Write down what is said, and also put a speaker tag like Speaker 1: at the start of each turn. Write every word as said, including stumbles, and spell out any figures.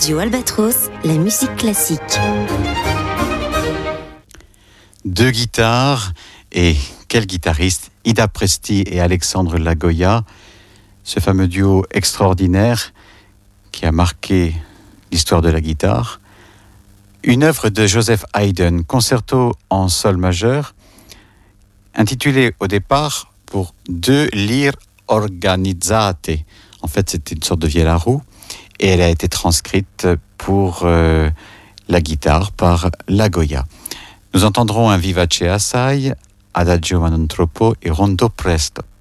Speaker 1: Radio Albatros, la musique classique.
Speaker 2: Deux guitares, et quel guitariste, Ida Presti et Alexandre Lagoya, ce fameux duo extraordinaire qui a marqué l'histoire de la guitare. Une œuvre de Joseph Haydn, concerto en sol majeur, intitulé au départ pour deux lyres organizzate. En fait, c'était une sorte de vielle à roue, et elle a été transcrite pour euh, la guitare par Lagoya. Nous entendrons un vivace assai, adagio ma non troppo et rondo presto.